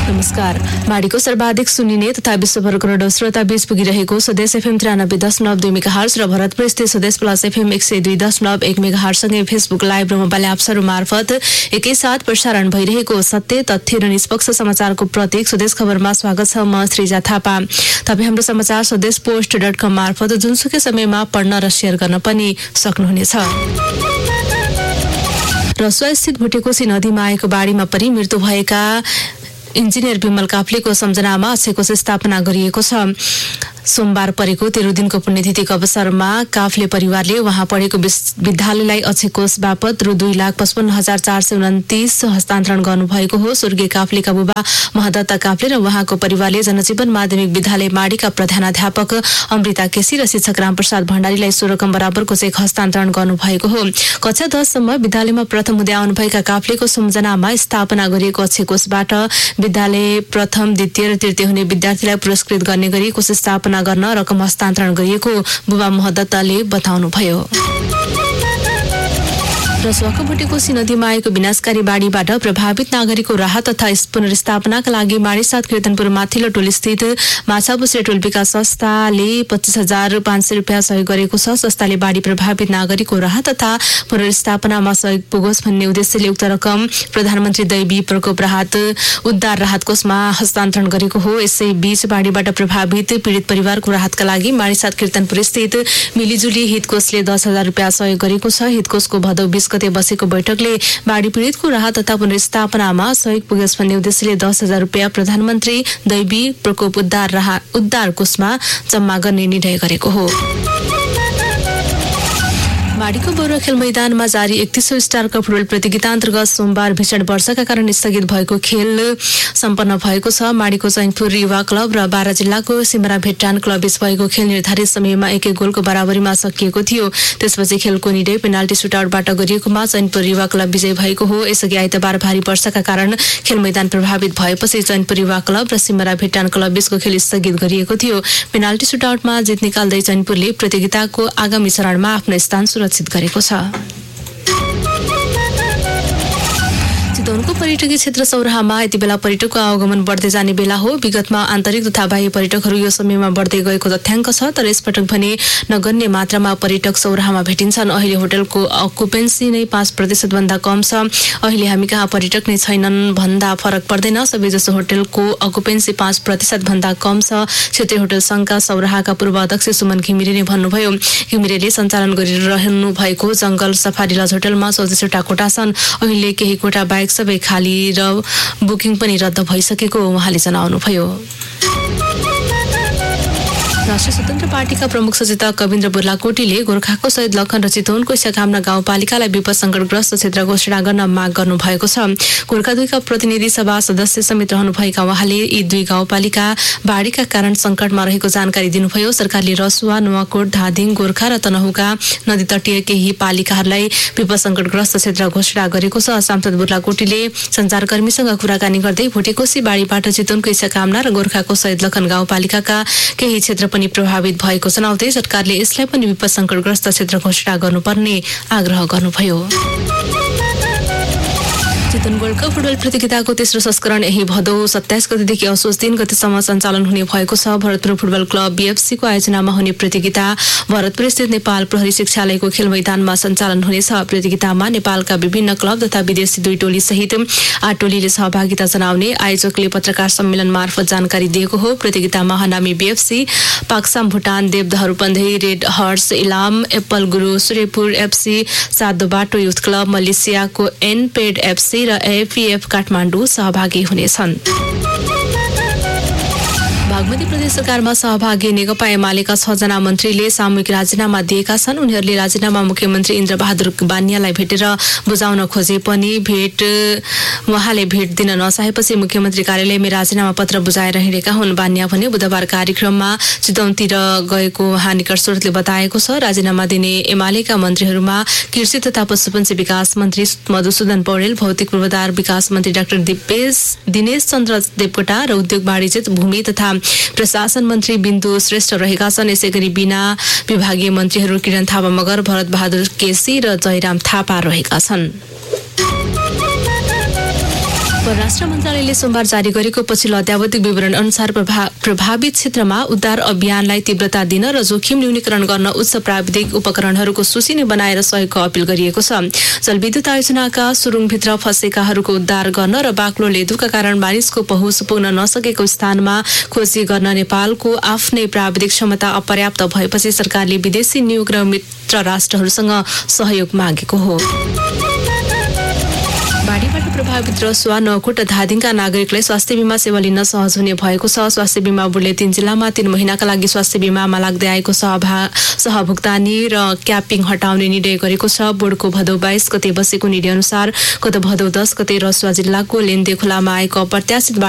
नमस्कार। बाढीको सर्वाधिक सुनिने तथा विश्वभरको करोडौं श्रोता बीच पुगिरहेको स्वदेश एफएम 93.2 मेगाहर्ज र भरतपुर स्थित स्वदेश प्लस एफएम 102.1 मेगाहर्जसँगै फेसबुक लाइभ र मोबाइल एप्सहरू मार्फत एकैसाथ प्रसारण भइरहेको सत्य तथ्य र निष्पक्ष समाचारको प्रतीक स्वदेश खबरमा स्वागत छ। म श्रीजा थापा। तपाईँ हाम्रो समाचार स्वदेश पोस्ट.com मार्फत जुनसुकै समयमा पढ्न र शेयर गर्न पनि सक्नुहुनेछ। रसुवा स्थित भुटेकोशी नदीमा आएको बाढीमा परि मृत्यु भएका इन्जिनियर विमल काफ्लेको सम्झनामा अक्षयकोष स्थापना गरिएको छ। सोमबार परेको 13 दिनको पुण्यतिथिको अवसरमा काफ्ले परिवारले उहाँ पढेको विद्यालयलाई अक्षयकोष बापत रु 2,55,429 हस्तान्तरण गर्नुभएको हो। स्वर्गीय काफ्लेका बुबा महदत्ता काफ्ले र उहाँको परिवारले जनजीवन माध्यमिक विद्यालय माडीका प्रधानाध्यापक अमृता केसी र शिक्षक रामप्रसाद भण्डारीलाई 16 रकम बराबरको चेक हस्तान्तरण गर्नुभएको हो। कक्षा 10 सम्म विद्यालयमा प्रथम हुँदै आउनुभएका काफ्लेको सम्झनामा स्थापना गरिएको अक्षयकोषबाट विद्यालय प्रथम, द्वितीय र तृतीय हुने विद्यार्थीलाई पुरस्कृत गर्ने गरी कोष स्थापना गर्न रकम हस्तान्तरण गरिएको बुबा महदत्ताले बताउनुभयो। रसुवाको भुटेकोशी नदीमा आएको विनाशकारी बाढीबाट प्रभावित नागरिकको राहत तथा पुनर्स्थापनाका लागि माडीसाथ कीर्तनपुर माथिल्लो टोल स्थित माछाबुस्रे टोल विकास संस्थाले 25,500 रुपियाँ सहयोग गरेको छ। संस्थाले बाढी प्रभावित नागरिकको राहत तथा पुनर्स्थापनामा सहयोग पुगोस् भन्ने उद्देश्यले उक्त रकम प्रधानमन्त्री दैवी प्रकोप राहत उद्धार राहत कोषमा हस्तान्तरण गरेको हो। यसै बीच बाढीबाट प्रभावित पीडित परिवारको राहतका लागि माडीसाथ कीर्तनपुर स्थित मिलिजुली हितकोषले 10,000 रुपियाँ सहयोग गरेको छ। हितकोषको भदौ 20 गते बसेको बैठकले बाढी पीडितको राहत तथा पुनर्स्थापनामा सहयोग पुगोस् भन्ने उद्देश्यले 10,000 रुपियाँ प्रधानमन्त्री दैवी प्रकोप उद्धार कोषमा जम्मा गर्ने निर्णय गरेको हो। बाढीको बरुवा खेल मैदानमा जारी 31औं स्टार कप फुटबल प्रतियोगिता अन्तर्गत सोमबार भीषण वर्षाका कारण स्थगित भएको खेल सम्पन्न भएको छ। माडीको चैनपुर युवा क्लब र बारा जिल्लाको सिमरा भेट्टान क्लब बीच भएको खेल निर्धारित समयमा 1-1 गोलको बराबरीमा सकिएको थियो। त्यसपछि खेलको निर्णय पेनाल्टी सुटआउटबाट गरिएकोमा चैनपुर युवा क्लब विजय भएको हो। यसअघि आइतबार भारी वर्षाका कारण खेल मैदान प्रभावित भएपछि चैनपुर युवा क्लब र सिमरा भेट्टान क्लब बीचको खेल स्थगित गरिएको थियो। पेनाल्टी सुटआउटमा जित निकाल्दै चैनपुरले प्रतियोगिताको आगामी चरणमा आफ्नो स्थान सुरक्षित गरेको छ। चितवनको पर्यटकीय क्षेत्र सौराहामा यति बेला पर्यटकको आवागमन बढ्दै जाने बेला हो। विगतमा आन्तरिक तथा बाह्य पर्यटकहरू यो समयमा बढ्दै गएको तथ्याङ्क छ, तर यसपटक भने नगण्य मात्रामा पर्यटक सौराहामा भेटिन्छन्। अहिले होटलको अकुपेन्सी नै 5% भन्दा कम छ। अहिले हामी कहाँ पर्यटक नै छैनन् भन्दा फरक पर्दैन। सबैजसो होटलको अकुपेन्सी 5% भन्दा कम छ। क्षेत्रीय होटल संघका सौराहाका पूर्व अध्यक्ष सुमन घिमिरेले भन्नुभयो। घिमिरेले सञ्चालन गरिरहनु भएको जंगल सफारी लज होटलमा 24वटा कोठा छन्। अहिले केही कोठा बाहेक सबै खाली र बुकिङ पनि रद्द भइसकेको उहाँले जनाउनुभयो। राष्ट्रिय स्वतन्त्र पार्टीका प्रमुख सचेतक कविन्द्र बुर्लाकोटीले गोर्खाको शहीद लखन र चितवनको इच्छाकामना गाउँपालिकालाई विपद संकटग्रस्त क्षेत्र घोषणा गर्न माग गर्नु भएको छ। गोर्खा 2 का प्रतिनिधि सभा सदस्य समेत रहनुभएका उहाँले यी 2 गाउँपालिका बाढीका कारण संकटमा रहेको जानकारी दिनुभयो। सरकारले रसुवा, नुवाकोट, धादिङ, गोर्खा र तनहुका नदी तटीय केही पालिकाहरूलाई विपद संकटग्रस्त क्षेत्र घोषणा गरेको छ। सांसद बुर्लाकोटीले सञ्चारकर्मीसँग कुराकानी गर्दै भुटेकोशी बाढीबाट चितवनको इच्छाकामना र गोर्खाको शहीद लखन गाउँपालिकाका केही क्षेत्र पनि प्रभावित भएको जनाउँदै सरकारले यसलाई पनि विपद संकटग्रस्त क्षेत्र घोषणा गर्नुपर्ने आग्रह गर्नुभयो। चितवन वर्ल्ड कप फुटबल प्रतियोगिताको तेस्रो संस्करण यही भदौ 27 गतेदेखि असोज 3 गतेसम्म सञ्चालन हुने भएको छ। भरतपुर फुटबल क्लब BFC को आयोजनामा हुने प्रतियोगिता भरतपुर स्थित नेपाल प्रहरी शिक्षालयको खेल मैदानमा सञ्चालन हुनेछ। प्रतियोगितामा नेपालका विभिन्न क्लब तथा विदेशी 2 टोली सहित 8 टोलीले सहभागिता जनाउने आयोजकले पत्रकार सम्मेलन मार्फत जानकारी दिएको हो। प्रतियोगितामा hanami BFC, पाक्साम Bhutan, Devdaha Rupandehi, red horse Ilam, Apple गुरु, सूर्यपुर FC, सातो बाटो युथ क्लब, मलेसियाको एनपेड FC र AFF काठमाडौँ सहभागी हुनेछन्। बागमती प्रदेश सरकारमा सहभागी नेकपा एमालेका 6 जना मन्त्रीले सामूहिक राजीनामा दिएका छन्। उनीहरूले राजीनामा मुख्यमन्त्री इन्द्रबहादुर बानियालाई भेटेर बुझाउन खोजे पनि उहाँले भेट दिन नचाहेपछि मुख्यमन्त्री कार्यालयमा राजीनामा पत्र बुझाएर हिँडेका हुन्। बानिया भने बुधबार कार्यक्रममा चितवनतिर गएको उहाँ निकट स्रोतले बताएको छ। राजीनामा दिने एमालेका मन्त्रीहरूमा कृषि तथा पशुपन्छी विकास मन्त्री मधुसूदन पौडेल, भौतिक पूर्वाधार विकास मन्त्री डाक्टर दिनेश चन्द्र देवकोटा र उद्योग वाणिज्य भूमि तथा प्रशासन मन्त्री बिन्दु श्रेष्ठ रहेका छन्। यसैगरी बिना विभागीय मन्त्रीहरू किरण थापा मगर, भरत बहादुर केसी र जयराम थापा रहेका छन्। परराष्ट्र मन्त्रालयले सोमबार जारी गरेको पछिल्लो अद्यावधिक विवरण अनुसार प्रभावित क्षेत्रमा उद्धार अभियानलाई तीव्रता दिन र जोखिम न्यूनीकरण गर्न उच्च प्राविधिक उपकरणहरूको सूची नै बनाएर सहयोगको अपील गरिएको छ। जलविद्युत आयोजनाका सुरुङभित्र फँसेकाहरूको उद्धार गर्न र बाक्लो लेदुका कारण मानिसको पहुँच पुग्न नसकेको स्थानमा खोजी गर्न नेपालको आफ्नै प्राविधिक क्षमता अपर्याप्त भएपछि सरकारले विदेशी नियोग र मित्र राष्ट्रहरूसँग सहयोग मागेको हो। बाढीबाट प्रभावित रसुवा, नकुट, धादिङका नागरिकलाई स्वास्थ्य बीमा सेवा लिन सहज हुने भएको छ। स्वास्थ्य बीमा बोर्डले 3 जिल्लामा 3 महिनाका लागि स्वास्थ्य बीमामा लाग्दै आएको सहभुक्तानी र क्यापिङ हटाउने निर्णय गरेको छ। बोर्डको भदौ 22 गते बसेको निर्णय अनुसार गत भदौ 10 गते रसुवा जिल्लाको लेन्दे खोलामा आएको अप्रत्याशित